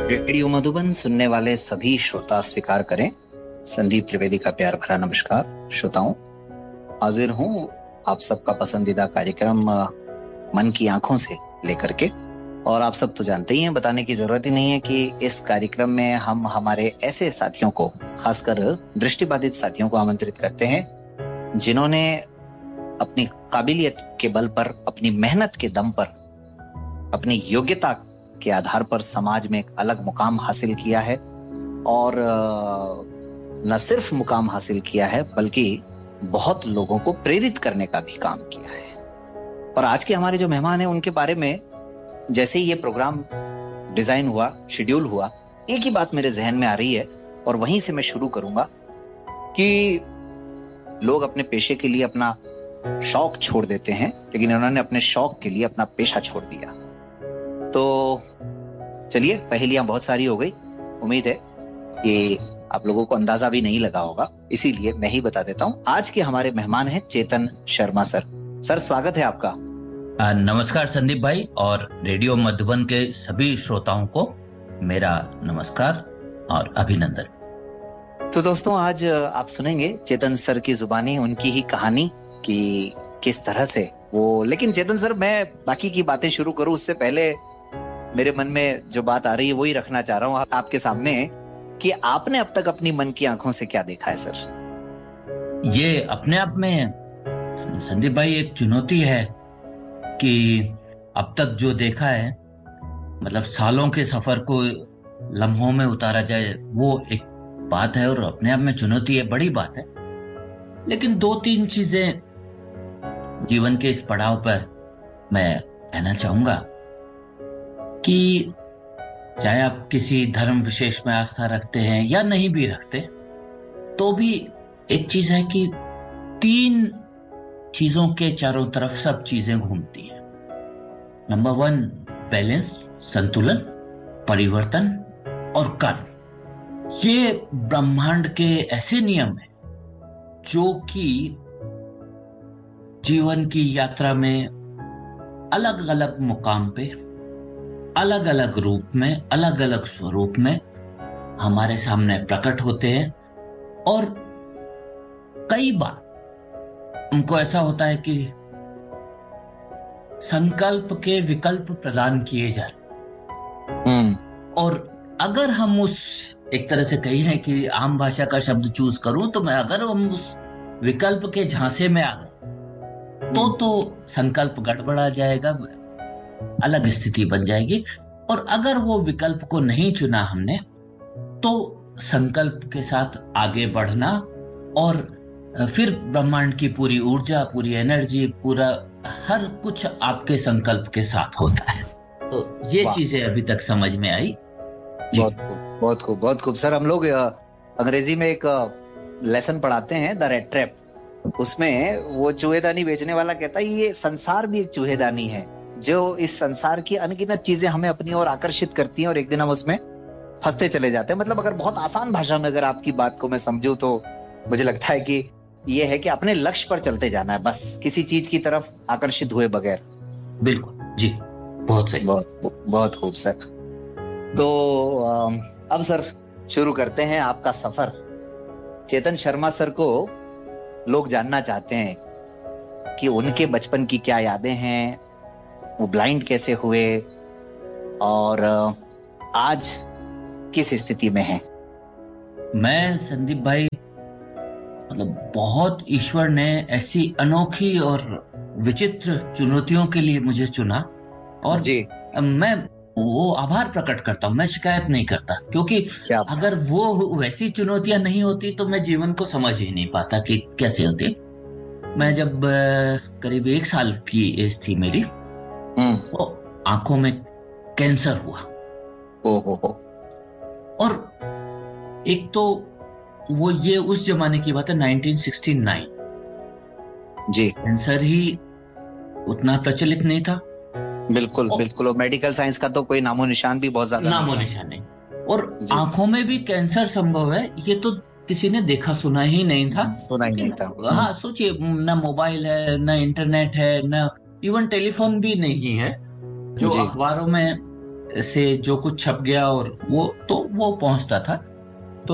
Radio Madhuban सुनने वाले सभी श्रोता स्वीकार करें। संदीप त्रिवेदी का प्यार भरा नमस्कार। श्रोताओं, हाजिर हूं आप सबका पसंदीदा कार्यक्रम मन की आंखों से लेकर के। और आप सब तो जानते ही हैं, बताने की जरूरत ही नहीं है कि इस कार्यक्रम में हम हमारे ऐसे साथियों को, खासकर दृष्टिबाधित साथियों को आमंत्रित करते हैं जिन्होंने अपनी काबिलियत के बल पर, अपनी मेहनत के दम पर, अपनी योग्यता के आधार पर समाज में एक अलग मुकाम हासिल किया है। और न सिर्फ मुकाम हासिल किया है बल्कि बहुत लोगों को प्रेरित करने का भी काम किया है। और आज के हमारे जो मेहमान हैं उनके बारे में जैसे ही ये प्रोग्राम डिजाइन हुआ, शेड्यूल हुआ, एक ही बात मेरे जहन में आ रही है और वहीं से मैं शुरू करूंगा कि लोग अपने पेशे के लिए अपना शौक छोड़ देते हैं, लेकिन उन्होंने अपने शौक के लिए अपना पेशा छोड़ दिया। तो चलिए, पहेलियां बहुत सारी हो गई। उम्मीद है कि आप लोगों को अंदाजा भी नहीं लगा होगा, इसीलिए मैं ही बता देता हूं। आज के हमारे मेहमान हैं चेतन शर्मा सर। सर, स्वागत है आपका। नमस्कार संदीप भाई, और रेडियो मधुबन के सभी श्रोताओं को मेरा नमस्कार और अभिनंदन। तो दोस्तों, आज आप सुनेंगे चेतन सर की जुबानी उनकी ही कहानी कि किस तरह से वो। लेकिन चेतन सर, मैं बाकी की बातें शुरू करूं उससे पहले मेरे मन में जो बात आ रही है वही रखना चाह रहा हूं आपके सामने कि आपने अब तक अपनी मन की आंखों से क्या देखा है सर? ये अपने आप में संदीप भाई एक चुनौती है कि अब तक जो देखा है, मतलब सालों के सफर को लम्हों में उतारा जाए, वो एक बात है और अपने आप में चुनौती है, बड़ी बात है। लेकिन 2-3 चीजें जीवन के इस पड़ाव पर मैं कहना चाहूंगा कि चाहे आप किसी धर्म विशेष में आस्था रखते हैं या नहीं भी रखते, तो भी एक चीज है कि 3 चीजों के चारों तरफ सब चीजें घूमती हैं। नंबर 1, बैलेंस, संतुलन, परिवर्तन और कर्म। ये ब्रह्मांड के ऐसे नियम हैं जो कि जीवन की यात्रा में अलग अलग मुकाम पे, अलग अलग रूप में, अलग अलग स्वरूप में हमारे सामने प्रकट होते हैं। और कई बार उनको ऐसा होता है कि संकल्प के विकल्प प्रदान किए जाते। और अगर हम उस, एक तरह से कही है कि आम भाषा का शब्द चूज करूं तो मैं, अगर हम उस विकल्प के झांसे में आ गए तो संकल्प गड़बड़ा जाएगा, अलग स्थिति बन जाएगी। और अगर वो विकल्प को नहीं चुना हमने, तो संकल्प के साथ आगे बढ़ना और फिर ब्रह्मांड की पूरी ऊर्जा, पूरी एनर्जी, पूरा हर कुछ आपके संकल्प के साथ होता है। तो ये चीजें अभी तक समझ में आई। बहुत खूब, बहुत खूब, बहुत खूब। सर, हम लोग अंग्रेजी में एक लेसन पढ़ाते हैं, द रेड ट्रैप। उसमें वो चूहेदानी बेचने वाला कहता है ये संसार भी एक चूहेदानी है, जो इस संसार की अनगिनत चीजें हमें अपनी ओर आकर्षित करती हैं और एक दिन हम उसमें फंसते चले जाते हैं। मतलब अगर बहुत आसान भाषा में अगर आपकी बात को मैं समझूं तो मुझे लगता है कि ये है कि अपने लक्ष्य पर चलते जाना है, बस किसी चीज की तरफ आकर्षित हुए बगैर। बिल्कुल जी, बहुत सही, बहुत खूब सर। तो अब सर शुरू करते हैं आपका सफर। चेतन शर्मा सर को लोग जानना चाहते हैं कि उनके बचपन की क्या यादें हैं, वो ब्लाइंड कैसे हुए और आज किस स्थिति में हैं। मैं संदीप भाई, मतलब बहुत ईश्वर ने ऐसी अनोखी और विचित्र चुनौतियों के लिए मुझे चुना, और जी मैं वो आभार प्रकट करता हूँ। मैं शिकायत नहीं करता, क्योंकि अगर वो वैसी चुनौतियां नहीं होती तो मैं जीवन को समझ ही नहीं पाता कि कैसे होती। मैं जब करीब 1 साल की एज थी मेरी, तो आंखों में कैंसर हुआ। और एक तो वो, ये उस जमाने की बात है, 1969 जी। कैंसर ही उतना प्रचलित नहीं था। बिल्कुल बिल्कुल। और मेडिकल साइंस का तो कोई नामो निशान भी बहुत ज्यादा नामो निशान नहीं। और आंखों में भी कैंसर संभव है, ये तो किसी ने देखा सुना ही नहीं था। सुना ही नहीं था। हाँ, सोचिए, ना मोबाइल है, ना इंटरनेट है, ना इवन टेलीफोन भी नहीं है, जो अखबारों में से जो कुछ छप गया और वो पहुंचता था। तो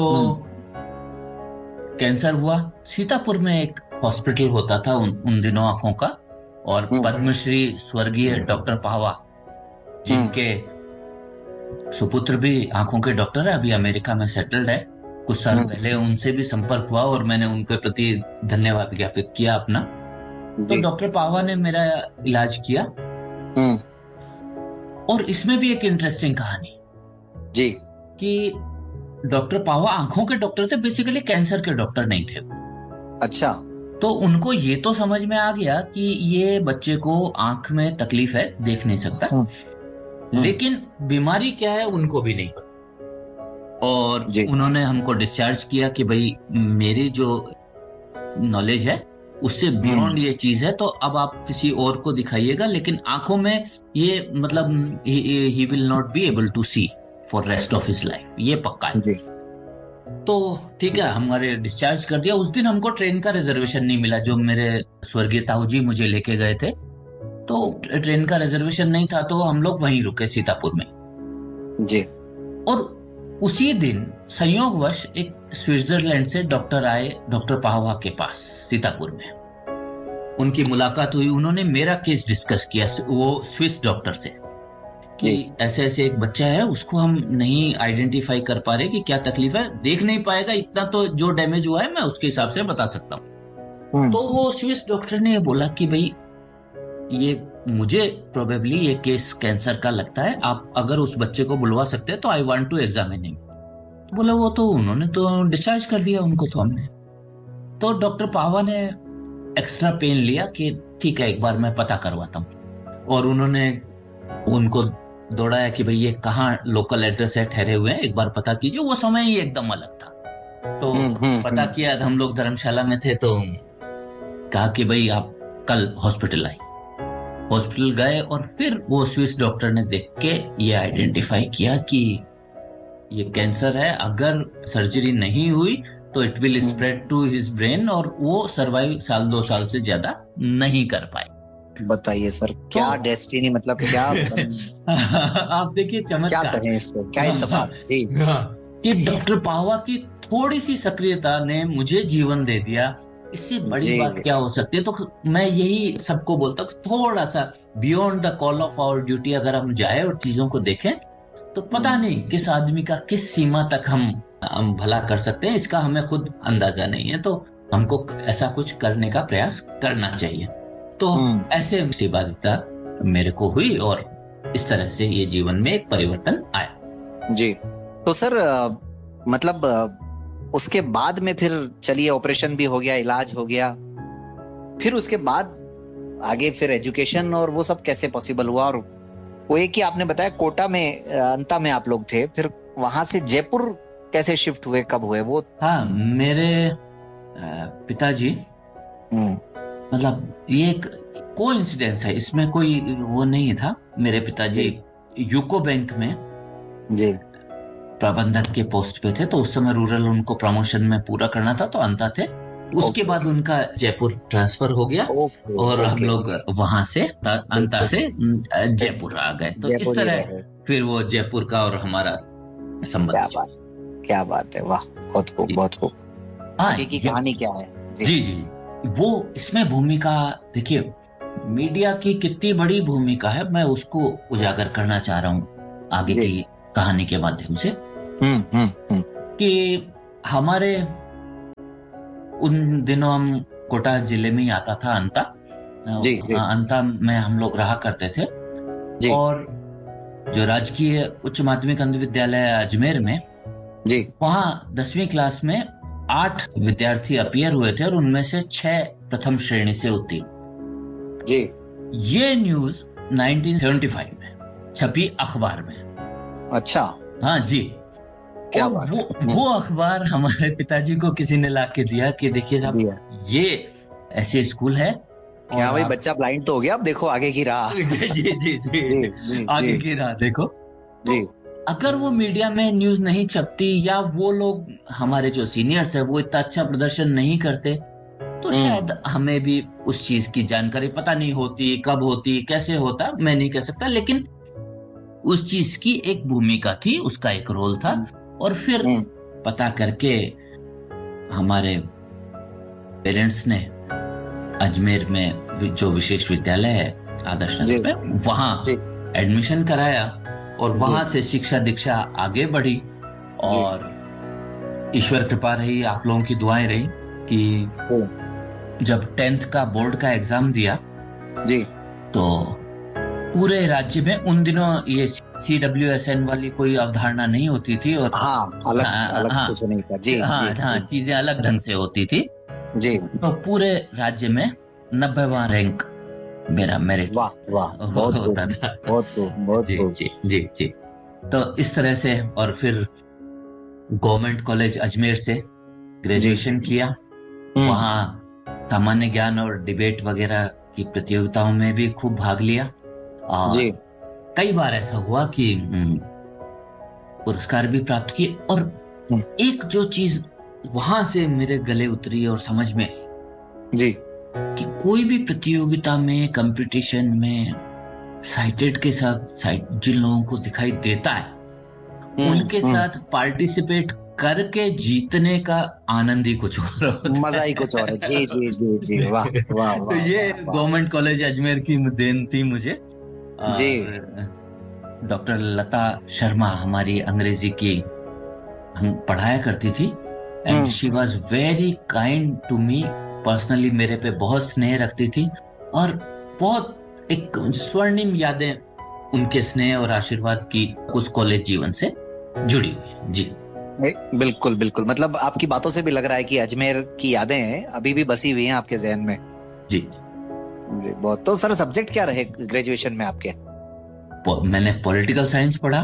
कैंसर हुआ। सीतापुर में एक हॉस्पिटल होता था उन दिनों आंखों का, और पद्मश्री स्वर्गीय डॉक्टर पावा, जिनके सुपुत्र भी आंखों के डॉक्टर है, अभी अमेरिका में सेटल्ड है। कुछ साल पहले उनसे भी संपर्क हुआ और मैंने उनके प्रति धन्यवाद ज्ञापित किया अपना। तो डॉक्टर पावा ने मेरा इलाज किया। और इसमें भी एक इंटरेस्टिंग कहानी जी, कि डॉक्टर पावा आंखों के डॉक्टर थे, बेसिकली कैंसर के डॉक्टर नहीं थे। अच्छा। तो उनको ये तो समझ में आ गया कि ये बच्चे को आंख में तकलीफ है, देख नहीं सकता, लेकिन बीमारी क्या है उनको भी नहीं पता। और उन्होंने हमको डिस्चार्ज किया कि भाई मेरी जो नॉलेज है उससे बियॉन्ड ये चीज है, तो अब आप किसी और को दिखाइएगा, लेकिन आंखों में ये मतलब he will not be able to C for rest of his life, ये पक्का है। तो ठीक है, हमारे डिस्चार्ज कर दिया। उस दिन हमको ट्रेन का रिजर्वेशन नहीं मिला, जो मेरे स्वर्गीय ताऊ जी मुझे लेके गए थे, तो ट्रेन का रिजर्वेशन नहीं था, तो हम लोग वहीं रुके सीतापुर में जी। और उसी दिन संयोगवश एक स्विट्जरलैंड से डॉक्टर आए डॉक्टर पाहवा के पास सीतापुर में। उनकी मुलाकात हुई, उन्होंने मेरा केस डिस्कस किया, वो स्विस डॉक्टर से, कि ऐसे ऐसे एक बच्चा है, उसको हम नहीं आइडेंटिफाई कर पा रहे कि क्या तकलीफ है, देख नहीं पाएगा, इतना तो जो डैमेज हुआ है मैं उसके हिसाब से बता सकता हूँ। तो वो स्विस डॉक्टर ने बोला कि भाई ये मुझे प्रोबेबली ये केस कैंसर का लगता है, आप अगर उस बच्चे को बुलवा सकते हैं तो I want to examine him. तो बोला वो तो उन्होंने तो डिस्चार्ज कर दिया उनको, तो हमने तो डॉक्टर पावा ने एक्स्ट्रा पेन लिया कि ठीक है एक बार मैं पता करवाता हूँ, और उन्होंने उनको दौड़ाया कि भाई ये कहाँ लोकल एड्रेस है, ठहरे हुए हैं, एक बार पता कीजिए। वो समय ही एकदम अलग था। तो पता किया, हम लोग धर्मशाला में थे, तो कहा कि भाई आप कल हॉस्पिटल आए। हॉस्पिटल गए और फिर वो स्विस डॉक्टर ने देख के ये आइडेंटिफाई किया कि ये कैंसर है, अगर सर्जरी नहीं हुई तो it will spread to his brain, और वो सर्वाइव 1-2 साल से ज्यादा नहीं कर पाए। बताइए सर, क्या डेस्टिनी, मतलब क्या आप देखिए चमत्कार, क्या कहें इसको, क्या इत्तेफाक जी, कि डॉक्टर पावा की थोड़ी सी सक्रियता ने मुझे जीवन दे दिया। इससे बड़ी बात क्या हो सकती है? तो मैं यही सबको बोलता हूँ, थोड़ा सा beyond the call of our duty अगर हम जाए और चीजों को देखें, तो पता नहीं किस आदमी का किस सीमा तक हम भला कर सकते हैं, इसका हमें खुद अंदाजा नहीं है। तो हमको ऐसा कुछ करने का प्रयास करना चाहिए। तो ऐसे बाध्यता मेरे को हुई और इस तरह से ये जीवन में एक परिवर्तन आया। जी। तो सर मतलब उसके बाद में फिर चलिए ऑपरेशन भी हो गया, इलाज हो गया, फिर उसके बाद आगे फिर एजुकेशन और वो सब कैसे पॉसिबल हुआ? और वो एक ही आपने बताया कोटा में अंता में आप लोग थे, फिर वहां से जयपुर कैसे शिफ्ट हुए, कब हुए वो? हाँ, मेरे पिताजी, मतलब ये एक कोइंसिडेंस है, इसमें कोई वो नहीं था। मेरे पिताजी यूको बैंक में जी प्रबंधक के पोस्ट पे थे, तो उस समय रूरल उनको प्रमोशन में पूरा करना था, तो अंता थे। उसके बाद उनका जयपुर ट्रांसफर हो गया और हम लोग वहां से अंता से जयपुर आ गए। तो इस तरह फिर वो जयपुर का और हमारा संबंध। क्या बात है, वाह, बहुत खूब, बहुत खूब। आगे की कहानी क्या है? जी जी, वो इसमें भूमिका देखिए, मीडिया की कितनी बड़ी भूमिका है, मैं उसको उजागर करना चाह रहा हूँ आगे की कहानी के माध्यम से। कि हमारे उन दिनों हम कोटा जिले में ही आता था अंता, अंता में हम लोग रहा करते थे। और जो राजकीय उच्च माध्यमिक अंध विद्यालय अजमेर में, वहां 10वीं क्लास में 8 विद्यार्थी अपीयर हुए थे और उनमें से 6 प्रथम श्रेणी से उत्तीर्ण। जी। ये न्यूज 1975 में छपी अखबार में। अच्छा। हाँ जी। क्या बात है? वो अखबार हमारे पिताजी को किसी ने ला के दिया कि देखिए साहब, ये ऐसे स्कूल है। क्या भाई, बच्चा ब्लाइंड तो हो गया, अब देखो आगे की राह। जी, आगे की राह देखो। जी। अगर वो मीडिया में न्यूज नहीं छपती, या वो लोग हमारे जो सीनियर्स है वो इतना अच्छा प्रदर्शन नहीं करते, तो शायद हमें भी उस चीज की जानकारी पता नहीं होती, कब होती, कैसे होता, मैं नहीं कह सकता। लेकिन उस चीज की एक भूमिका थी, उसका एक रोल था। और फिर पता करके हमारे पेरेंट्स ने अजमेर में जो विशेष विद्यालय है आदर्श नगर में, वहां एडमिशन कराया और वहां से शिक्षा दीक्षा आगे बढ़ी। और ईश्वर कृपा रही, आप लोगों की दुआएं रही कि जब 10th का बोर्ड का एग्जाम दिया जी, तो पूरे राज्य में उन दिनों ये CWSN वाली कोई अवधारणा नहीं होती थी। और अलग कुछ नहीं था। जी, चीजें अलग ढंग से होती थी जी। तो पूरे राज्य में 90वां रैंक मेरा मेरिट वाह वाह, बहुत होता था। बहुत बहुत जी जी जी जी। तो इस तरह से, और फिर गवर्नमेंट कॉलेज अजमेर से ग्रेजुएशन किया। वहाँ सामान्य ज्ञान और डिबेट वगैरह की प्रतियोगिताओं में भी खूब भाग लिया। और कई बार ऐसा हुआ कि पुरस्कार भी प्राप्त किए। और एक जो चीज वहां से मेरे गले उतरी और समझ में जी कि कोई भी प्रतियोगिता में, कंपटीशन में साइटेड के साथ जिन लोगों को दिखाई देता है उनके साथ पार्टिसिपेट करके जीतने का आनंद ही कुछ और होता है, मजा ही कुछ और है। जी जी जी जी, वाह वाह। तो ये गवर्नमेंट कॉलेज अजमेर की देन थी मुझे। जी। डॉक्टर लता शर्मा हमारी अंग्रेजी की हम पढ़ाया करती थी, and she was very kind to me personally. मेरे पे बहुत स्नेह रखती थी और बहुत एक स्वर्णिम यादें उनके स्नेह और आशीर्वाद की उस कॉलेज जीवन से जुड़ी हुई है। जी बिल्कुल बिल्कुल, मतलब आपकी बातों से भी लग रहा है कि अजमेर की यादें हैं अभी भी बसी हुई हैं आपके जहन में। जी जी बहुत। तो सर सब्जेक्ट क्या रहे ग्रेजुएशन में आपके? मैंने पॉलिटिकल साइंस पढ़ा,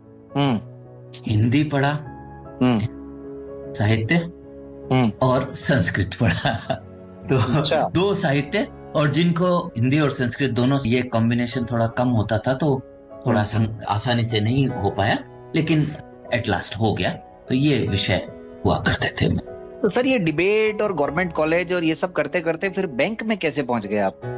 हिंदी पढ़ा, साहित्य और संस्कृत पढ़ा। तो अच्छा। 2 साहित्य, और जिनको हिंदी और संस्कृत दोनों ये कॉम्बिनेशन थोड़ा कम होता था तो थोड़ा आसानी से नहीं हो पाया, लेकिन एट लास्ट हो गया। तो ये विषय हुआ करते थे। तो सर ये डिबेट और गवर्नमेंट कॉलेज और ये सब करते करते फिर बैंक में कैसे पहुंच गए आप?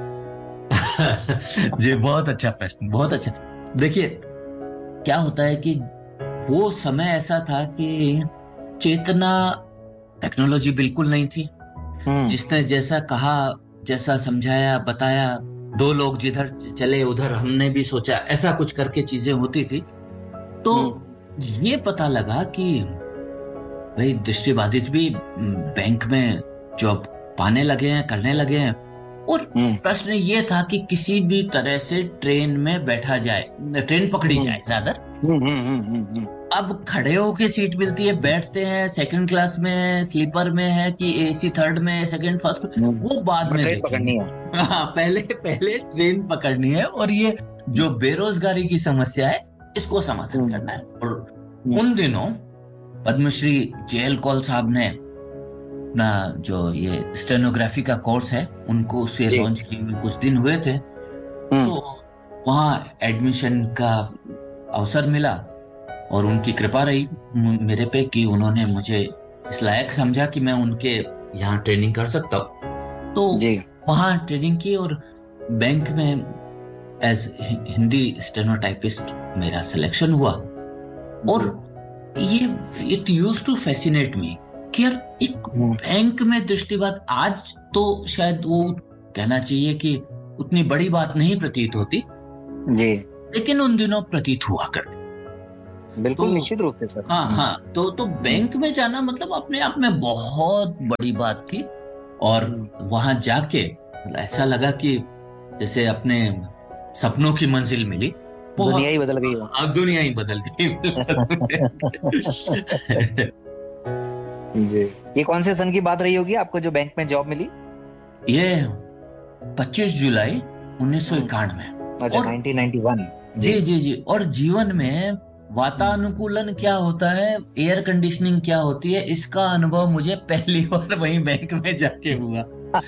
जी बहुत अच्छा प्रश्न, बहुत अच्छा। देखिए क्या होता है कि वो समय ऐसा था कि चेतना, टेक्नोलॉजी बिल्कुल नहीं थी। जिसने जैसा कहा, जैसा समझाया, बताया, 2 लोग जिधर चले उधर हमने भी सोचा, ऐसा कुछ करके चीजें होती थी। तो ये पता लगा कि भाई दृष्टिबाधित भी बैंक में जॉब पाने लगे हैं, करने लगे हैं। और प्रश्न ये था कि किसी भी तरह से ट्रेन में बैठा जाए, ट्रेन पकड़ी जाए रादर। अब खड़े होके सीट मिलती है, बैठते हैं, सेकंड क्लास में है, स्लीपर में है कि AC थर्ड में, सेकंड फर्स्ट, वो बाद में ट्रेन पकड़नी है। हाँ, पहले ट्रेन पकड़नी है। और ये जो बेरोजगारी की समस्या है इसको समाधान करना है। और उन दिनों पद्मश्री JL कौल साहब ने अपना जो ये स्टेनोग्राफी का कोर्स है उनको उसे लॉन्च किए हुए कुछ दिन हुए थे। तो वहाँ एडमिशन का अवसर मिला और उनकी कृपा रही मेरे पे कि उन्होंने मुझे इस लायक समझा कि मैं उनके यहाँ ट्रेनिंग कर सकता हूँ। तो वहाँ ट्रेनिंग की और बैंक में एज हिंदी स्टेनोटाइपिस्ट मेरा सिलेक्शन हुआ। और ये इट यूज्ड टू फैसिनेट मी कि यार एक बैंक में दृष्टिबात, आज तो शायद वो कहना चाहिए कि उतनी बड़ी बात नहीं प्रतीत होती जी, लेकिन उन दिनों प्रतीत हुआ करती। बिल्कुल, निश्चित रूप से सर। हाँ, तो बैंक में जाना मतलब अपने आप में बहुत बड़ी बात थी। और वहां जाके ऐसा लगा कि जैसे अपने सपनों की मंजिल मिली, दुनिया ही बदल गई। अब दुनिया ही बदल गई। जी, ये कौन से सन की बात रही होगी आपको जो बैंक में जॉब मिली? ये 25 जुलाई 1991। अच्छा, 1991। जी जी जी। और जीवन में वातानुकूलन क्या होता है, एयर कंडीशनिंग क्या होती है, इसका अनुभव मुझे पहली बार वहीं बैंक में जाके हुआ।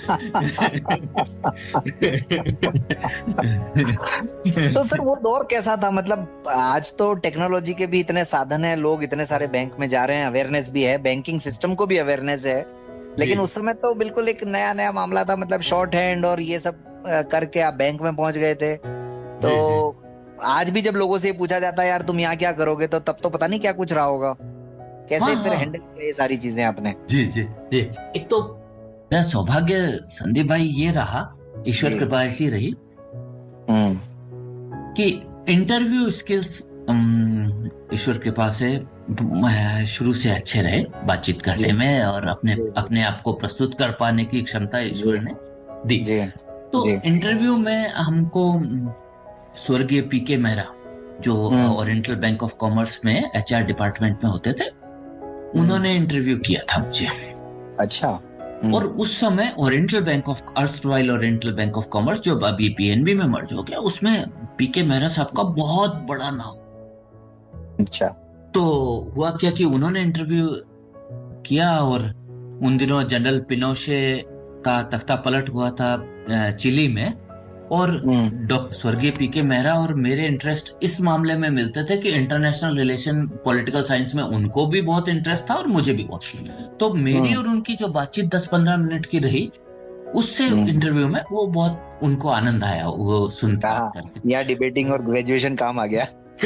तो सर वो दौर कैसा था? मतलब आज तो टेक्नोलॉजी के भी इतने साधन हैं, लोग इतने सारे बैंक में जा रहे हैं, अवेयरनेस भी है, बैंकिंग सिस्टम को भी अवेयरनेस है, लेकिन उस समय तो बिल्कुल एक नया नया मामला था। मतलब शॉर्ट हैंड और ये सब करके आप बैंक में पहुंच गए थे। तो आज भी जब लोगों से पूछा जाता है यार तुम यहाँ क्या करोगे, तो तब तो पता नहीं क्या कुछ रहा होगा। कैसे हाँ फिर हाँ। हैंडल किया ये सारी चीजें आपने? जी जी जी। एक तो मेरा सौभाग्य संदीप भाई ये रहा, ईश्वर जी। कृपा ऐसी रही हम्म। कि इंटरव्यू स्किल्स ईश्वर कृपा से शुरू से अच्छे रहे बातचीत जी करने में, और अपने जी अपने आप को प्रस्तुत कर पाने की क्षमता जी ईश्वर ने दी। जी तो जी। इंटरव्यू में हमको स्वर्गीय पीके मेहरा, जो हम्म। ओरिएंटल बैंक ऑफ कॉमर्स में एचआर डिपार्टमेंट में होते थे, हम्म। उन्होंने इंटरव्यू किया था मुझे। अच्छा। और उस समय oriental bank of erstwhile oriental bank of commerce, जो अभी पीएनबी में मर्ज हो गया, उसमें पीके मेहरा साहब का बहुत बड़ा नाम। अच्छा। तो हुआ क्या कि उन्होंने इंटरव्यू किया, और उन दिनों जनरल पिनोशे का तख्ता पलट हुआ था चिली में, और हम्म। डॉक्टर स्वर्गीय पीके मेहरा और मेरे इंटरेस्ट इस मामले में मिलते थे कि इंटरनेशनल रिलेशन पॉलिटिकल साइंस में उनको भी बहुत इंटरेस्ट था और मुझे भी बहुत। तो मेरी हम्म। और उनकी जो बातचीत 10-15 मिनट की रही, उससे हम्म। इंटरव्यू में वो बहुत उनको आनंद आया वो सुन कहा बात करके। यहाँ डिबेटिंग और ग्रेजुएशन काम आ गया।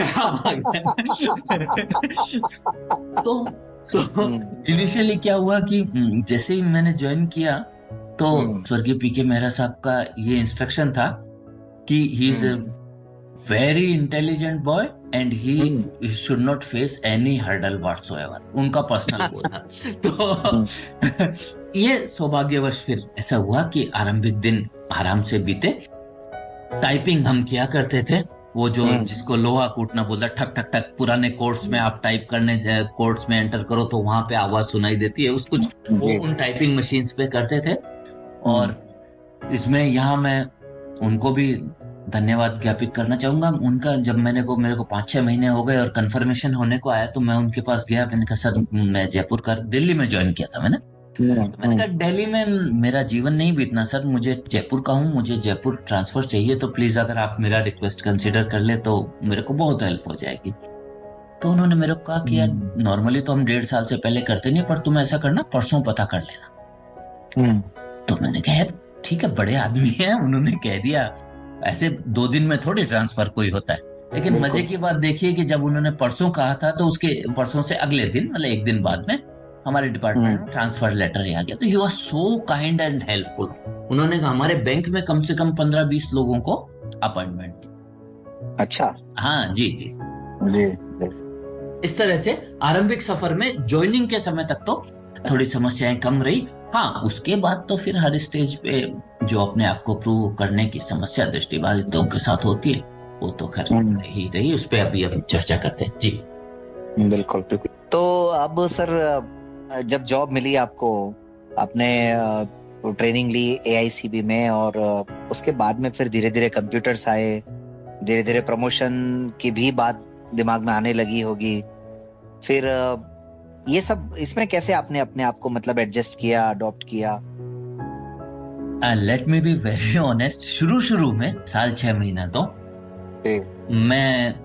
तो तो हम्म। इनिशियली क्या हुआ कि जैसे ही मैंने ज्वाइन किया, तो हम्म। स्वर्गीय पीके मेहरा साहब का ये इंस्ट्रक्शन था कि he is hmm. Very intelligent boy and hmm. He should not face any hurdle whatsoever, उनका पर्सनल वो था। हम्म। तो ये सौभाग्यवश फिर ऐसा हुआ कि आरंभिक दिन आराम से बीते। टाइपिंग हम किया करते थे, वो जो हम्म। जिसको लोहा कूटना बोलता, ठक ठक ठक। पुराने कोड्स में आप टाइप करने कोड्स में एंटर करो तो वहां पे आवाज सुनाई देती है, उस कुछ वो जी। उन टाइपिंग मशीन्स पे करते थे। हम्म। और इसमें यहाँ मैं उनको भी धन्यवाद ज्ञापित करना चाहूंगा। उनका जब मेरे को 5-6 महीने हो गए और कंफर्मेशन होने को आया, तो मैं उनके पास गया। मैंने कहा सर, मैं जयपुर का, दिल्ली में ज्वाइन किया था मैंने, तो मैंने कहा दिल्ली में मेरा जीवन नहीं बीतना सर, मुझे जयपुर का हूँ, मुझे जयपुर ट्रांसफर चाहिए, तो प्लीज अगर आप मेरा रिक्वेस्ट कंसिडर कर ले तो मेरे को बहुत हेल्प हो जाएगी। तो उन्होंने मेरे को कहा कि यार हम्म। नॉर्मली तो हम 1.5 साल से पहले करते नहीं, पर तुम ऐसा करना, परसों पता कर लेना। हम्म। तो मैंने कहा यार ठीक है, बड़े आदमी हैं, उन्होंने कह दिया। ऐसे 2 दिन में थोड़ी ट्रांसफर कोई होता है। लेकिन मजे बिल्कुल। की बात देखिए कि जब उन्होंने परसों कहा था, तो उसके परसों से अगले दिन, मतलब 1 दिन बाद में, हमारे डिपार्टमेंट में हम्म। ट्रांसफर लेटर आ गया। तो he was so kind and helpful. उन्होंने हमारे बैंक में कम से कम 15-20 लोगों को अपॉइंटमेंट दी। अच्छा। हाँ जी जी। जी। इस तरह से आरंभिक सफर में ज्वाइनिंग के समय तक तो थोड़ी समस्याएं कम रही। हाँ, उसके बाद तो फिर हर स्टेज पे जो अपने आप को प्रूव करने की समस्या दृष्टिबाधितों के साथ होती है, वो तो खैर ही रही, उस पे अभी अब चर्चा करते हैं जी। बिल्कुल बिल्कुल। तो अब सर, जब जॉब मिली आपको, आपने ट्रेनिंग ली एआईसीबी में, और उसके बाद में फिर धीरे धीरे कंप्यूटर्स आए, धीरे धीरे प्रमोशन की भी बात दिमाग में आने लगी होगी। फिर ये सब, इसमें कैसे आपने अपने आप को मतलब एडजस्ट किया, अडॉप्ट किया? Let me be very honest, शुरू शुरू में 6.5 महीना तो मैं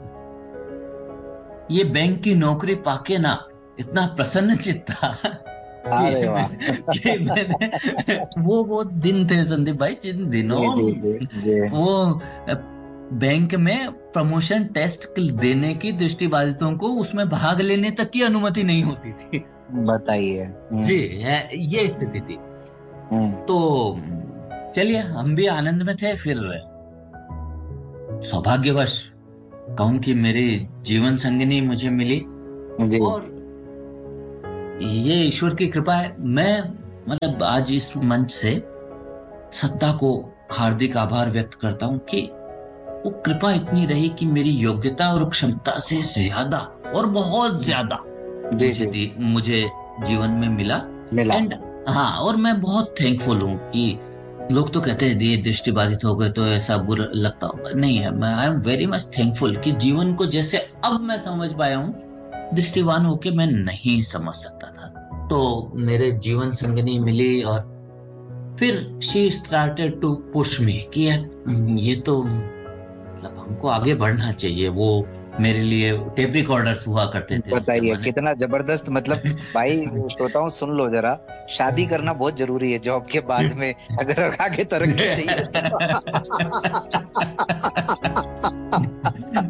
ये बैंक की नौकरी पाके ना इतना प्रसन्नचित्त था अरे वाह। कि मैंने वो दिन थे संदीप भाई, जिन दिनों जी जी जी जी। वो बैंक में प्रमोशन टेस्ट देने की दृष्टिबाधितों को उसमें भाग लेने तक की अनुमति नहीं होती थी। बताइए। जी, ये स्थिति थी। तो चलिए, हम भी आनंद में थे। फिर सौभाग्यवश कहूं कि मेरी जीवन संगिनी मुझे मिली, जी। और ये ईश्वर की कृपा है। मैं मतलब आज इस मंच से सत्ता को हार्दिक आभार व्यक्त करता हूं कि वो कृपा इतनी रही कि मेरी योग्यता और क्षमता से ज्यादा, और बहुत ज्यादा मुझे जीवन में मिला। एंड हाँ, और मैं बहुत थैंकफुल हूँ कि लोग तो कहते हैं ये दृष्टिबाधित हो गए तो ऐसा बुरा लगता होगा, नहीं है। मैं I am very much thankful कि जीवन को जैसे अब मैं समझ पाया हूँ, दृष्टिवान होके मैं नहीं समझ सकता था। तो मेरे जीवन संगिनी मिली, और फिर she started to push me कि ये तो मतलब हमको आगे बढ़ना चाहिए। वो मेरे लिए टेप रिकॉर्डर्स हुआ करते थे। बताइए कितना जबरदस्त। मतलब भाई श्रोताओं सुन लो जरा, शादी करना बहुत जरूरी है जॉब के बाद में, अगर आगे तरक्की चाहिए।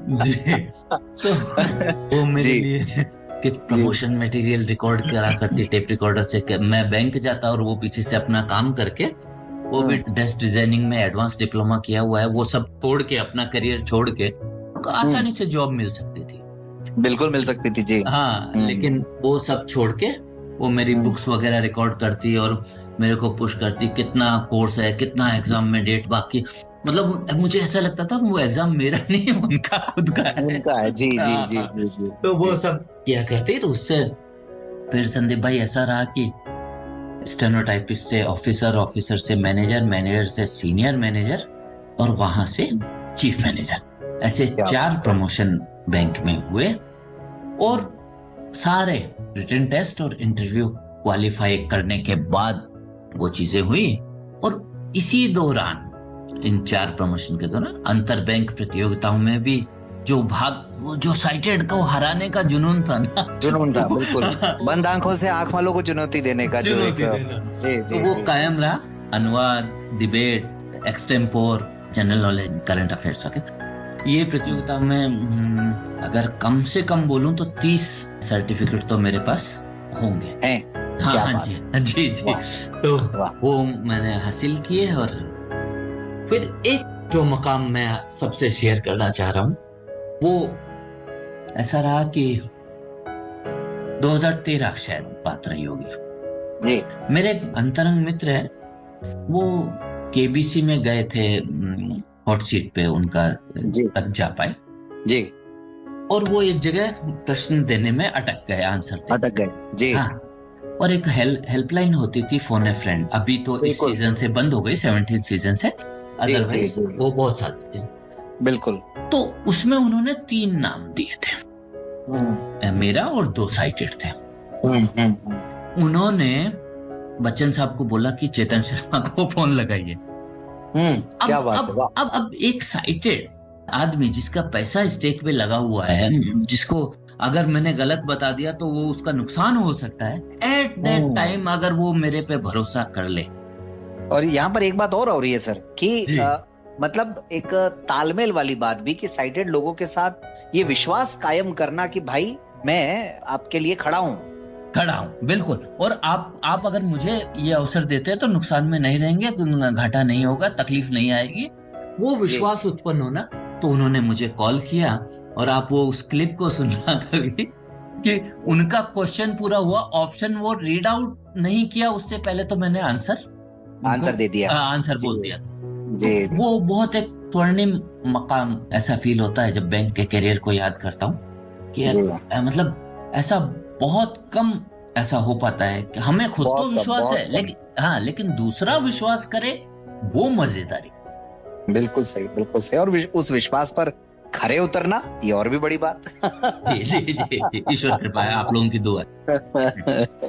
जी। तो वो मेरे जी लिए कि प्रमोशन मटेरियल रिकॉर्ड करा करती टेप रिकॉर्डर से, कि मैं बैंक जाता और वो पीछे से अपना काम करके, वो भी डेस्क डिजाइनिंग में एडवांस डिप्लोमा किया हुआ है, वो सब छोड़ के, अपना करियर छोड़ के उनको आसानी से जॉब मिल सकती थी। बिल्कुल मिल सकती थी जी। हाँ, लेकिन वो सब छोड़ के वो मेरी बुक्स वगैरह रिकॉर्ड करती और मेरे को पुश करती, कितना कोर्स है, कितना एग्जाम में डेट बाकी। मतलब मुझे ऐसा लगता था वो एग्जाम मेरा नहीं है, उनका खुद का है। उनका है, जी जी जी हाँ, जी जी तो वो जी। सब किया करते। तो उससे फिर संदीप भाई ऐसा रहा कि स्टेनोटाइपिस्ट से ऑफिसर, ऑफिसर से मैनेजर, मैनेजर से सीनियर मैनेजर, और वहां से चीफ मैनेजर, ऐसे क्या 4 बात है। प्रमोशन बैंक में हुए। और सारे रिटन टेस्ट और इंटरव्यू क्वालिफाई करने के बाद वो चीजें हुई। और इसी दौरान, इन 4 प्रमोशन के दौरान, अंतर बैंक प्रतियोगिताओं में भी जो भाग, वो जो साइटेड को हराने का जुनून था ना, जुनून था, वो बिल्कुल। बंद आंखों से आंख वालों को चुनौती देने का जो एक, चुनौती देना, जी तो जी वो जी जी। कायम रहा। अनुवाद, debate, extempore, general knowledge, current affairs वगैरह, ये प्रतियोगिता में अगर कम से कम बोलूं तो 30 सर्टिफिकेट तो मेरे पास होंगे। हैं। हाँ क्या हाँ बात। जी, हाँ जी जी। वाह तो वाह। वो मैंने हासिल किए। और फिर एक जो मकाम मैं सबसे शेयर करना चाह रहा हूँ, वो ऐसा रहा कि 2013 शायद बात रही होगी। जी मेरे एक अंतरंग मित्र है, वो केबीसी में गए थे, हॉट सीट पे उनका जी तक जा पाए। जी। और वो एक जगह प्रश्न देने में अटक गए, आंसर देने अटक में। गए जी। हाँ, और एक हेल्पलाइन होती थी, फोन ए फ्रेंड, अभी तो इस बिल्कुल। सीजन से बंद हो गई, 17 सीजन से, जी जी अदरवाइज जी। वो बहुत साल थे। बिल्कुल। तो उसमें उन्होंने 3 नाम दिए थे, हम्म मेरा और 2 साइटेड थे। हम्म। उन्होंने बच्चन साहब को बोला कि चेतन शर्मा को फोन लगाइए। क्या अब बात है, अब वाह। अब एक साइटेड आदमी जिसका पैसा स्टेक पे लगा हुआ है, जिसको अगर मैंने गलत बता दिया तो वो उसका नुकसान हो सकता है, एट दैट हम्म। टाइम अगर वो मेरे पे भरोसा कर ले। और यहाँ पर एक बात और हो रही है सर कि जी, मतलब एक तालमेल वाली बात भी, कि साइटेड लोगों के साथ ये विश्वास कायम करना कि भाई मैं आपके लिए खड़ा हूं। खड़ा हूं बिल्कुल। और आप अगर मुझे ये अवसर देते हैं तो नुकसान में नहीं रहेंगे, घाटा नहीं होगा, तकलीफ नहीं आएगी, वो जी विश्वास उत्पन्न होना। तो उन्होंने मुझे कॉल किया, और आप वो उस क्लिप को सुनना कभी, कि उनका क्वेश्चन पूरा हुआ, ऑप्शन वो रीड आउट नहीं किया उससे पहले तो मैंने आंसर उनको आंसर दे दिया। आंसर जी बोल दिया। तो जी जी। वो बहुत एक स्वर्णिम मकाम ऐसा फील होता है जब बैंक के करियर को याद करता हूँ, कि यार, जी मतलब ऐसा बहुत कम ऐसा हो पाता है कि हमें खुद तो बहुत कम, विश्वास है, बहुत कम। लेकिन हाँ, लेकिन दूसरा विश्वास करे, वो मजेदारी। बिल्कुल सही, बिल्कुल सही। और उस विश्वास पर खरे उतरना, ये और भी बड़ी बात। जी जी जी जी, ईश्वर कृपा है, आप लोगों की दुआ है।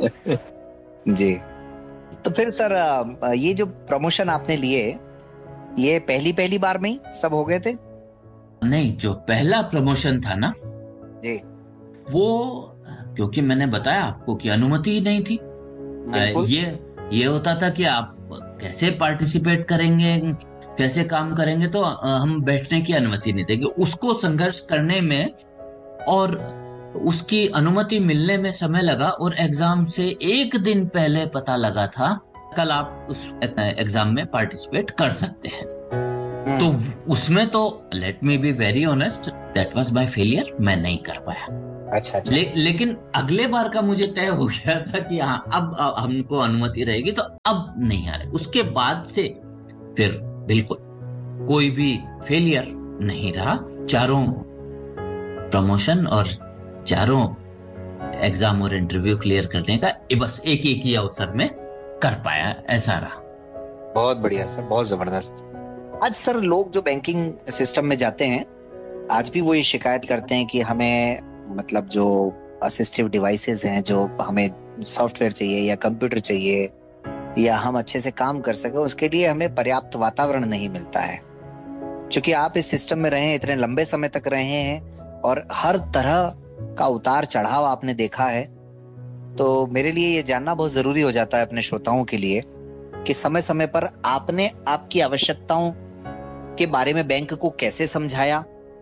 जी। तो फिर सर, ये जो प्रमोशन आपने लिए, ये पहली पहली बार में ही सब हो गए थे? नहीं, जो पहला प्रमोशन था ना, जी। वो, क्योंकि मैंने बताया आपको कि अनुमति ही नहीं थी। बिल्कुल। ये होता था कि आप कैसे पार्टिसिपेट करेंगे, कैसे काम करेंगे, तो हम बैठने की अनुमति नहीं देंगे। उसको संघर्ष करने में और उसकी अनुमति मिलने में समय लगा, और एग्जाम से एक दिन पहले पता लगा था कल आप उस एग्जाम में पार्टिसिपेट कर सकते हैं। तो हम्म। उसमें तो let me be very honest, that was my failure, मैं नहीं कर पाया। अच्छा अच्छा। लेकिन अगले बार का मुझे तय हो गया था कि हाँ, अब हमको अनुमति रहेगी, तो अब नहीं आ रहे। उसके बाद से फिर बिल्कुल कोई भी फेलियर नहीं रहा। चारों प्रमोशन और चारों एग्जाम और इंटरव्यू क्लियर करने का बस एक एक ही अवसर में कर पाया, ऐसा रहा। बहुत बढ़िया सर, बहुत जबरदस्त। आज सर लोग जो बैंकिंग सिस्टम में जाते हैं, आज भी वो ये शिकायत करते हैं कि हमें, मतलब जो असिस्टिव डिवाइसेस हैं, जो हमें सॉफ्टवेयर चाहिए या कंप्यूटर चाहिए, या हम अच्छे से काम कर सके, उसके लिए हमें पर्याप्त वातावरण नहीं मिलता है। क्योंकि आप इस सिस्टम में रहे हैं, इतने लंबे समय तक रहे हैं, और हर तरह का उतार चढ़ाव आपने देखा है। तो मेरे लिए ये जानना बहुत जरूरी हो जाता है, अपने श्रोताओं के लिए, कि समय समय पर आपने आपकी आवश्यकताओं के बारे में बैंक को कैसे समझाया,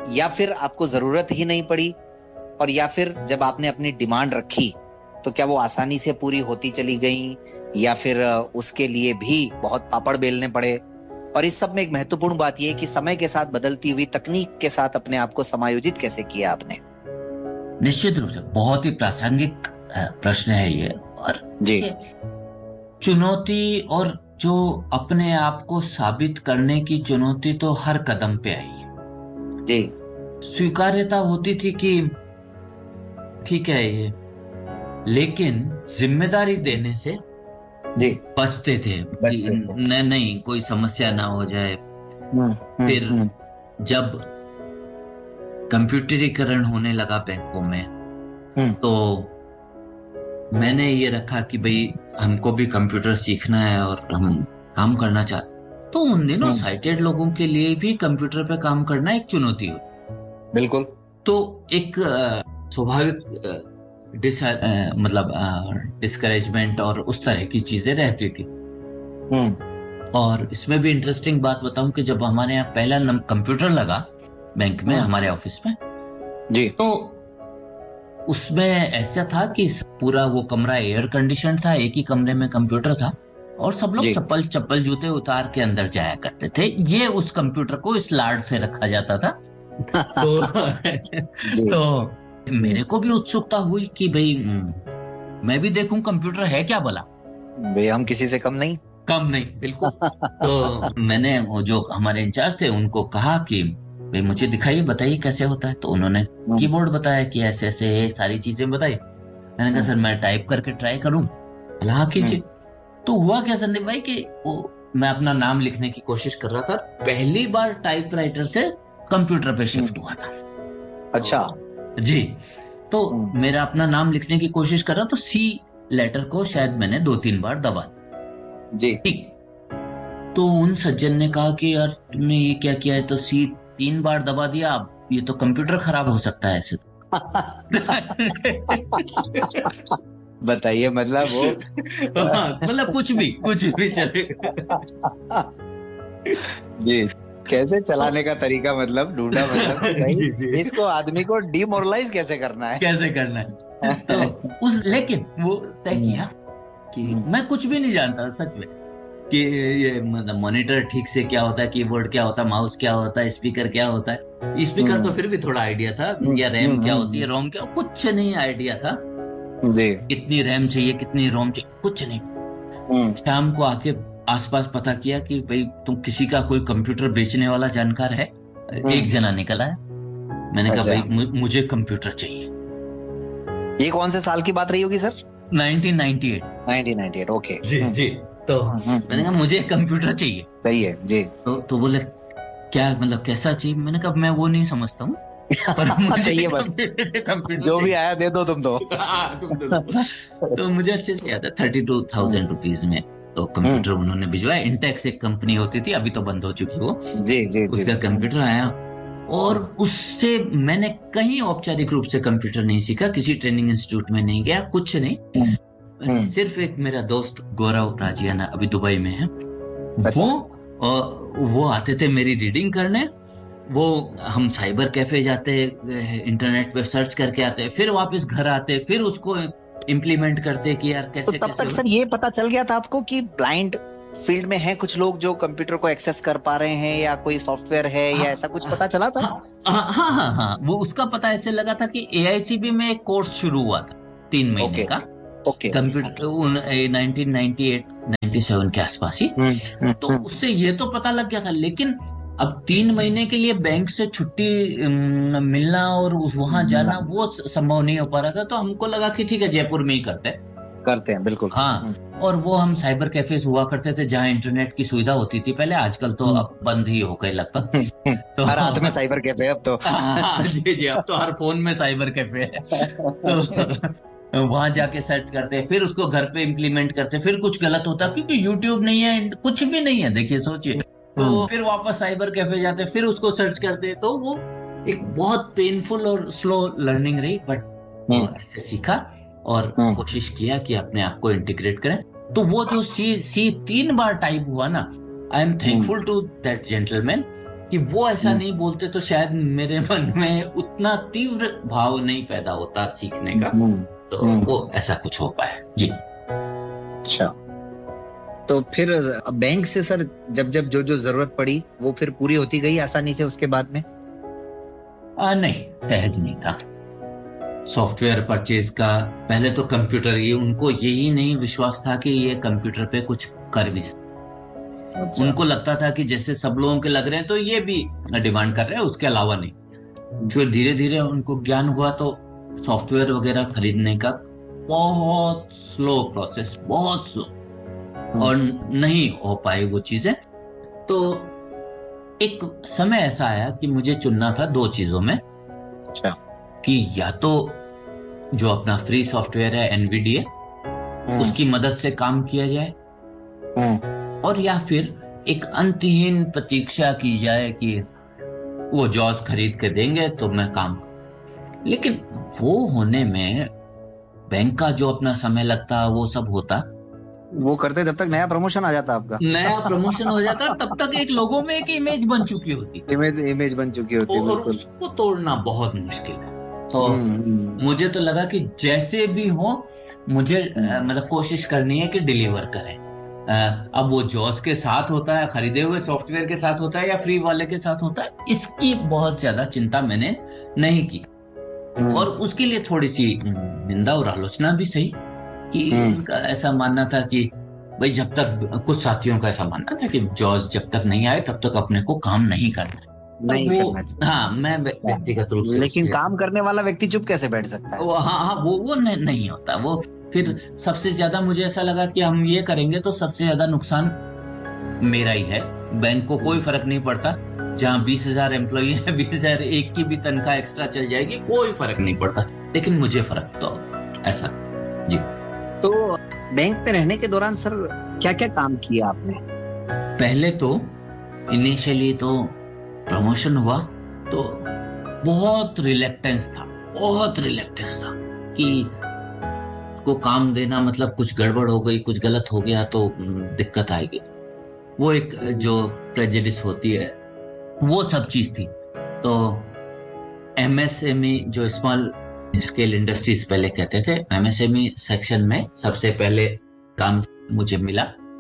या फिर आपको जरूरत ही नहीं पड़ी, और या फिर जब आपने अपनी डिमांड रखी तो क्या वो आसानी से पूरी होती चली गई, या फिर उसके लिए भी बहुत पापड़ बेलने पड़े? और इस सब में एक महत्वपूर्ण बात यह है कि समय के साथ बदलती हुई तकनीक के साथ अपने आप को समायोजित कैसे किया आपने? निश्चित रूप से बहुत ही प्रासंगिक प्रश्न है ये। और जी, चुनौती और जो अपने आप को साबित करने की चुनौती तो हर कदम पे आई है जी, स्वीकार्यता होती थी कि ठीक है ये, लेकिन जिम्मेदारी देने से जी, बचते थे कि नहीं कोई समस्या ना हो जाए। फिर जब कंप्यूटरीकरण होने लगा बैंकों में, तो मैंने ये रखा कि भाई हमको भी कंप्यूटर सीखना है और हम काम करना चाहते। तो उन दिनों साइटेड लोगों के लिए भी कंप्यूटर पे काम करना एक चुनौती हो। बिल्कुल। तो एक स्वाभाविक मतलब डिस्करेजमेंट और उस तरह की चीजें रहती थी। और इसमें भी इंटरेस्टिंग बात बताऊं कि जब हमारे यहाँ पहला कंप्यूटर लगा बैंक में, हमारे ऑफिस में जी, तो उसमें ऐसा था कि पूरा वो कमरा एयर कंडीशन था, एक ही कमरे में कंप्यूटर था और सब लोग चप्पल जूते उतार के अंदर जाया करते थे। ये उस कंप्यूटर को इस लाड से रखा जाता था। तो मेरे को भी उत्सुकता हुई कि भाई मैं भी देखूं कंप्यूटर है क्या भला। भाई हम किसी से कम नहीं, बिल्कुल। तो मैंने वो जो हमारे इंचार्ज थे उनको कहा कि भाई मुझे दिखाइए, बताइए कैसे होता है। तो उन्होंने कीबोर्ड बताया कि ऐसे ऐसे सारी चीजें बताई। मैंने कहा सर मैं टाइप करके ट्राई करूं? हाँ कीजिए। तो हुआ क्या संदीप भाई कि मैं अपना नाम लिखने की कोशिश कर रहा था, पहली बार टाइपराइटर से कंप्यूटर पे शिफ्ट हुआ था। अच्छा जी। तो मेरा अपना नाम लिखने की कोशिश कर रहा, तो सी लेटर को शायद मैंने 2-3 बार दबा जी। तो उन सज्जन ने कहा कि यार तुमने ये क्या किया है? तो सी 3 बार दबा दिया, अब ये तो कंप्यूटर खराब हो सकता है ऐसे। बताइए, मतलब वो मतलब कुछ भी चलेगा। जी, कैसे चलाने का तरीका मतलब ढूंढा, मतलब भाई इसको आदमी को डिमोरलाइज कैसे करना है। तो लेकिन वो तय किया कि मैं कुछ भी नहीं जानता सच में कि ये मतलब मॉनिटर ठीक से क्या होता है, कीबोर्ड क्या होता है, माउस क्या होता है, स्पीकर क्या होता है। स्पीकर तो फिर भी थोड़ा आइडिया था, या रैम क्या होती है, रोम क्या, कुछ नहीं आइडिया था जी। कितनी रैम चाहिए, कितनी रोम चाहिए, कुछ नहीं। शाम को आके आसपास पता किया कि भाई तुम किसी का कोई कंप्यूटर बेचने वाला जानकार है? एक जना निकला है। मैंने कहा भाई मुझे कंप्यूटर चाहिए। ये कौन से साल की बात रही होगी सर? 1998। ओके। जी। तो मैंने कहा मुझे कंप्यूटर चाहिए जी। तो बोले क्या मतलब कैसा चाहिए? मैंने कहा मैं वो नहीं समझता हूँ, पर मुझे चाहिए बस, जो भी आया दे दो तुम तो। तुम तो मुझे अच्छे से याद है 32,000 रुपीज में तो कंप्यूटर उन्होंने भिजवाया। इंटेक्स एक कंपनी होती थी, अभी तो बंद हो चुकी वो। जी। उसका कंप्यूटर आया और उससे मैंने कहीं औपचारिक रूप से कंप्यूटर नहीं सीखा, किसी ट्रेनिंग इंस्टीट्यूट में नहीं गया, कुछ नहीं। सिर्फ एक मेरा दोस्त गौरव राजियाना अभी दुबई में है, वो आते थे मेरी रीडिंग करने। वो हम साइबर कैफे जाते, इंटरनेट पे सर्च करके आते, फिर वापस घर आते, फिर उसको इम्प्लीमेंट करते कि यार कैसे। तो तब तक सर ये पता चल गया था आपको कि ब्लाइंड फील्ड में है कुछ लोग जो कंप्यूटर को एक्सेस कर पा रहे हैं, या कोई सॉफ्टवेयर है, या ऐसा कुछ पता चला था? हाँ, वो उसका पता ऐसे लगा था कि AICB में एक कोर्स शुरू हुआ था 3 महीने का कंप्यूटर 1998-97 के आसपास ही। तो उससे ये तो पता लग गया था, लेकिन अब 3 महीने के लिए बैंक से छुट्टी मिलना और वहां जाना वो संभव नहीं हो पा रहा था। तो हमको लगा कि ठीक है जयपुर में ही करते हैं। बिल्कुल हाँ। और वो हम साइबर कैफेज हुआ करते थे जहाँ इंटरनेट की सुविधा होती थी पहले, आजकल तो अब बंद ही हो गए लगभग। तो हर हाथ में साइबर कैफे अब तो। जी, अब तो हर फोन में साइबर कैफे है। तो वहां जाके सर्च करते, फिर उसको घर पे इम्प्लीमेंट करते, फिर कुछ गलत होता क्योंकि यूट्यूब नहीं है, कुछ भी नहीं है, देखिए सोचिए। तो फिर वापस साइबर कैफे जाते, फिर उसको सर्च करते। तो वो एक बहुत पेनफुल और स्लो लर्निंग रही, बट ऐसे सीखा और कोशिश किया कि अपने आप को इंटीग्रेट करें। तो वो जो सी 3 बार टाइप हुआ ना, I am thankful to that gentleman कि वो ऐसा नहीं बोलते तो शायद मेरे मन में उतना तीव्र भाव नहीं पैदा होता सीखने का। तो वो ऐसा कुछ हो पाया जी। अच्छा, तो फिर बैंक से सर जब जब जो जो जरूरत पड़ी वो फिर पूरी होती गई आसानी से उसके बाद में? नहीं, सहज नहीं था। सॉफ्टवेयर परचेज का पहले तो कंप्यूटर, ये उनको यही नहीं विश्वास था कि ये कंप्यूटर पे कुछ कर भी। अच्छा। उनको लगता था कि जैसे सब लोगों के लग रहे हैं तो ये भी डिमांड कर रहे हैं, उसके अलावा नहीं। फिर धीरे धीरे उनको ज्ञान हुआ तो सॉफ्टवेयर वगैरह खरीदने का बहुत स्लो प्रोसेस, बहुत स्लो, और नहीं हो पाई वो चीजें। तो एक समय ऐसा आया कि मुझे चुनना था दो चीजों में। अच्छा। कि या तो जो अपना फ्री सॉफ्टवेयर है एनवीडीए, उसकी मदद से काम किया जाए, और या फिर एक अंतहीन प्रतीक्षा की जाए कि वो जॉज खरीद के देंगे तो मैं काम। लेकिन वो होने में बैंक का जो अपना समय लगता, वो सब होता, वो करते जब तक नया प्रमोशन आ जाता आपका। नया प्रमोशन हो जाता, तब तक एक लोगों में एक इमेज बन चुकी होती, इमेज बन चुकी होती, और बिल्कुल। उसको तोड़ना बहुत मुश्किल है। तो मुझे तो लगा कि जैसे भी हो मुझे मतलब कोशिश करनी है कि डिलीवर करें। अब वो जॉस के साथ होता है, खरीदे हुए सॉफ्टवेयर के साथ होता है, या फ्री वाले के साथ होता है, इसकी बहुत ज्यादा चिंता मैंने नहीं की। और उसके लिए थोड़ी सी निंदा और आलोचना भी सही, कि उनका ऐसा मानना था कि भाई जब तक, कुछ साथियों का ऐसा मानना था कि जॉज जब तक नहीं आए तब तक अपने को काम नहीं करना है। नहीं वो करना चाहिए। हाँ, मैं व्यक्तिगत रूप से लेकिन काम करने वाला व्यक्ति चुप कैसे बैठ सकता है? हाँ, वो नहीं होता वो। फिर सबसे ज्यादा मुझे ऐसा लगा कि हम ये करेंगे तो सबसे ज्यादा नुकसान मेरा ही है। बैंक को कोई फर्क नहीं पड़ता, जहाँ 20,000 एम्प्लॉई है, 20,000 एक की भी तनख्वाह एक्स्ट्रा चल जाएगी, कोई फर्क नहीं पड़ता, लेकिन मुझे फर्क तो ऐसा जी। तो बैंक में रहने के दौरान सर क्या क्या काम किया आपने? पहले तो इनिशियली तो प्रमोशन हुआ तो बहुत रिलेक्टेंस था, बहुत रिलेक्टेंस था कि को काम देना मतलब कुछ गड़बड़ हो गई, कुछ गलत हो गया तो दिक्कत आएगी। वो एक जो प्रेजुडिस होती है, वो सब चीज थी। तो एमएसएमई, जो स्मॉल स्केल इंडस्ट्रीज पहले कहते थे, एमएसएमई सेक्शन में सबसे पहले काम मुझे मिला।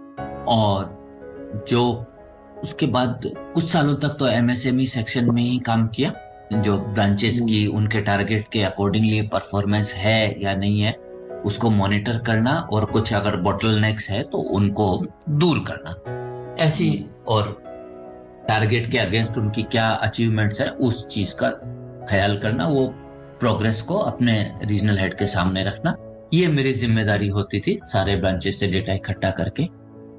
और जो उसके बाद कुछ सालों तक तो एमएसएमई सेक्शन में ही काम किया, जो ब्रांचेस की उनके टारगेट के अकॉर्डिंगली परफॉर्मेंस है या नहीं है उसको मॉनिटर करना, और कुछ अगर बॉटलनेक्स है तो उनको दूर करना, ऐसी, और टारगेट के अगेंस्ट उनकी क्या अचीवमेंट्स है उस चीज का ख्याल करना, वो प्रोग्रेस को अपने रीजनल हेड के सामने रखना, ये मेरी जिम्मेदारी होती थी, सारे ब्रांचेस से डेटा इकट्ठा करके।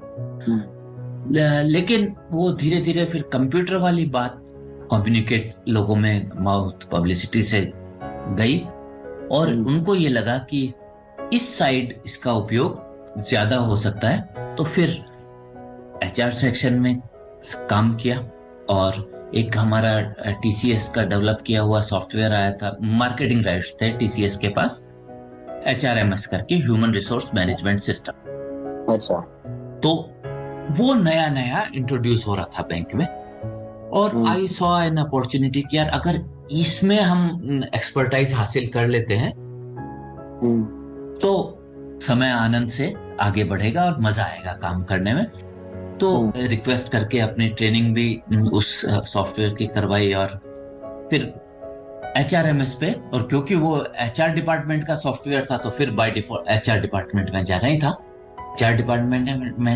लेकिन वो धीरे धीरे फिर कंप्यूटर वाली बात कम्युनिकेट लोगों में माउथ पब्लिसिटी से गई, और उनको ये लगा कि इस साइड इसका उपयोग ज्यादा हो सकता है, तो फिर एचआर सेक्शन में काम किया। और एक हमारा टीसीएस का डेवलप किया हुआ सॉफ्टवेयर आया था, मार्केटिंग राइट्स थे टीसीएस के पास, एचआरएमएस करके, ह्यूमन रिसोर्स मैनेजमेंट सिस्टम। अच्छा। तो वो नया नया इंट्रोड्यूस हो रहा था बैंक में, और आई सॉ एन अपॉर्चुनिटी कि यार अगर इसमें हम एक्सपर्टाइज हासिल कर लेते हैं तो समय आनंद से आगे बढ़ेगा और मजा आएगा काम करने में। तो रिक्वेस्ट करके अपनी ट्रेनिंग भी उस सॉफ्टवेयर की करवाई, और फिर एचआरएमएस पे, और क्योंकि वो एचआर डिपार्टमेंट का सॉफ्टवेयर था तो फिर बाय डिफॉल्ट एचआर डिपार्टमेंट में जाना ही था। एचआर डिपार्टमेंट में